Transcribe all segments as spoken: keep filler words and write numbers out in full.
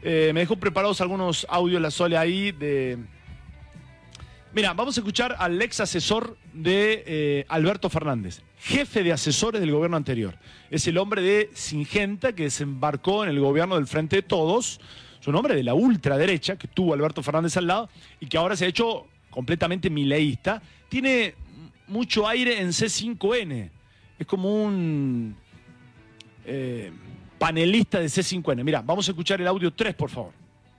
Eh, me dejó preparados algunos audios la Sole ahí de... Mira, vamos a escuchar al ex asesor de eh, Alberto Fernández, jefe de asesores del gobierno anterior. Es el hombre de Singenta que desembarcó en el gobierno del Frente de Todos. Es un hombre de la ultraderecha que tuvo Alberto Fernández al lado y que ahora se ha hecho completamente mileísta. Tiene mucho aire en C cinco N. Es como un eh, panelista de C cinco N. Mira, vamos a escuchar el audio tres, por favor.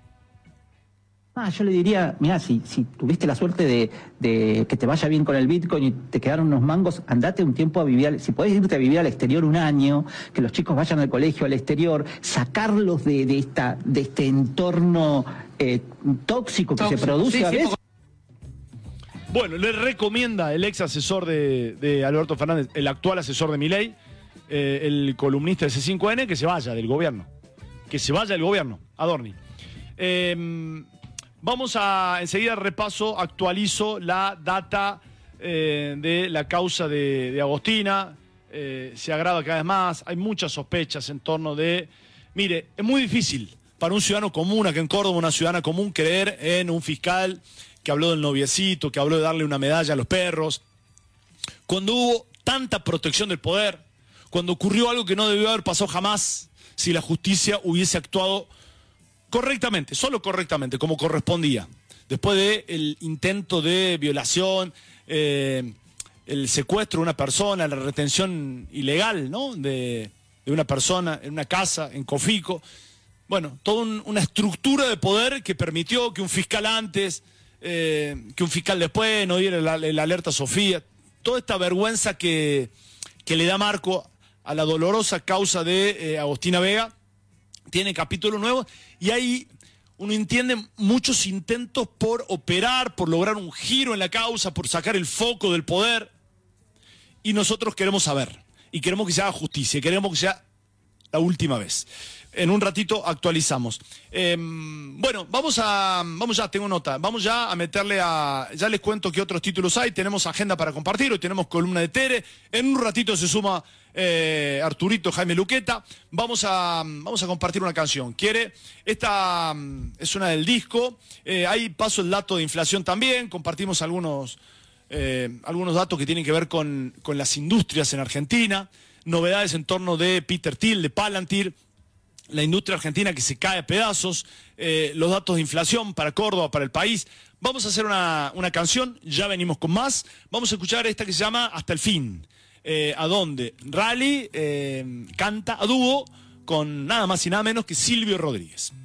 Ah, yo le diría, mira, si, si tuviste la suerte de, de que te vaya bien con el Bitcoin y te quedaron unos mangos, andate un tiempo a vivir, si podés irte a vivir al exterior un año, que los chicos vayan al colegio al exterior, sacarlos de, de, esta, de este entorno eh, tóxico que tóxico, se produce sí, a sí, veces. Bueno, le recomienda el ex asesor de, de Alberto Fernández, el actual asesor de Milei, eh, el columnista de C cinco N, que se vaya del gobierno. Que se vaya del gobierno, Adorni. Eh, Vamos a, enseguida repaso, actualizo la data eh, de la causa de, de Agostina. Eh, se agrava cada vez más, hay muchas sospechas en torno de... Mire, es muy difícil para un ciudadano común, acá en Córdoba, una ciudadana común, creer en un fiscal que habló del noviecito, que habló de darle una medalla a los perros. Cuando hubo tanta protección del poder, cuando ocurrió algo que no debió haber pasado jamás, si la justicia hubiese actuado correctamente, solo correctamente, como correspondía. Después del intento de violación, eh, el secuestro de una persona, la retención ilegal, ¿no? de, de una persona en una casa, en Cofico. Bueno, toda un, una estructura de poder que permitió que un fiscal antes, eh, que un fiscal después no diera la, la alerta a Sofía. Toda esta vergüenza que, que le da marco a la dolorosa causa de eh, Agostina Vega. Tiene capítulos nuevos y ahí uno entiende muchos intentos por operar, por lograr un giro en la causa, por sacar el foco del poder. Y nosotros queremos saber, y queremos que se haga justicia, y queremos que sea la última vez. En un ratito actualizamos. Eh, bueno, vamos a, vamos ya, tengo nota, vamos ya a meterle a, ya les cuento qué otros títulos hay, tenemos agenda para compartir, hoy tenemos columna de Tere, en un ratito se suma eh, Arturito, Jaime Luqueta, vamos a, vamos a compartir una canción, ¿quiere? Esta es una del disco, eh, ahí paso el dato de inflación también, compartimos algunos, eh, algunos datos que tienen que ver con, con las industrias en Argentina, novedades en torno de Peter Thiel, de Palantir, la industria argentina que se cae a pedazos, eh, los datos de inflación para Córdoba, para el país. Vamos a hacer una, una canción, ya venimos con más. Vamos a escuchar esta que se llama Hasta el Fin, eh, a donde Rally eh, canta a dúo con nada más y nada menos que Silvio Rodríguez.